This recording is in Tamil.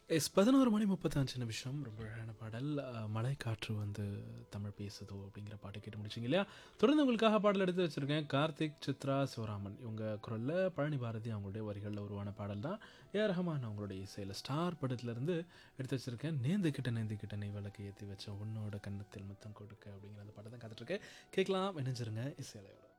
11 மணி 35 நிமிஷம். ரொம்ப அழகான பாடல். மழை காற்று வந்து தமிழ் பேசுதோ அப்படிங்கிற பாட்ட கேட்டு முடிச்சிங்க இல்லையா? தொடர்ந்து உங்களுக்காக பாடல் எடுத்து வச்சிருக்கேன். கார்த்திக், சித்ரா, சிவராமன் இவங்க குரல்ல பழனி பாரதி அவங்களுடைய வரிகள்ல உருவான பாடல் தான். ஏஆர் ரஹ்மான் அவங்களுடைய இசையில ஸ்டார் படத்துலேருந்து எடுத்து வச்சிருக்கேன். நேந்துக்கிட்ட நேந்துக்கிட்ட நீ விளக்கு ஏத்தி வச்ச உன்னோட கன்னத்தில் முத்தம் கொடுக்க அப்படிங்கிற அந்த பாட்ட தான் காத்துட்ருக்கேன். கேட்கலாம், இணைஞ்சிருங்க இசையலையோட.